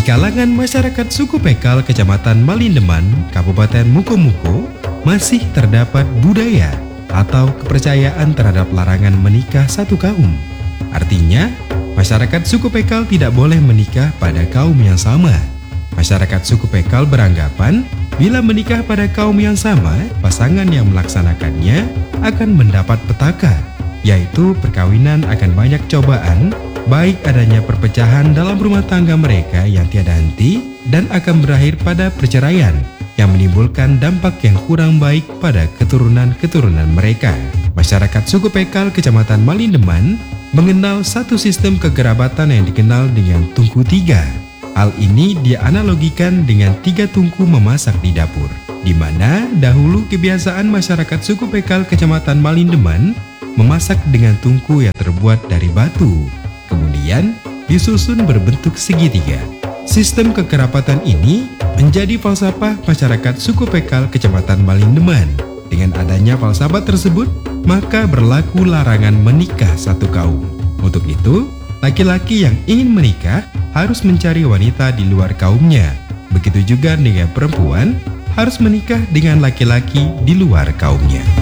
kalangan masyarakat suku Pekal Kecamatan Malindeman, Kabupaten Mukomuko, masih terdapat budaya atau kepercayaan terhadap larangan menikah satu kaum. Artinya, masyarakat suku Pekal tidak boleh menikah pada kaum yang sama. Masyarakat suku Pekal beranggapan bila menikah pada kaum yang sama, pasangan yang melaksanakannya akan mendapat petaka, yaitu perkawinan akan banyak cobaan, baik adanya perpecahan dalam rumah tangga mereka yang tiada henti dan akan berakhir pada perceraian yang menimbulkan dampak yang kurang baik pada keturunan-keturunan mereka. Masyarakat suku Pekal Kecamatan Malindeman mengenal satu sistem kekerabatan yang dikenal dengan tungku tiga. Hal ini dianalogikan dengan tiga tungku memasak di dapur, di mana dahulu kebiasaan masyarakat suku Pekal Kecamatan Malindeman memasak dengan tungku yang terbuat dari batu, kemudian disusun berbentuk segitiga. Sistem kekerabatan ini menjadi falsafah masyarakat suku Pekal Kecamatan Malindeman. Dengan adanya falsafah tersebut, maka berlaku larangan menikah satu kaum. Untuk itu, laki-laki yang ingin menikah harus mencari wanita di luar kaumnya. Begitu juga dengan perempuan harus menikah dengan laki-laki di luar kaumnya.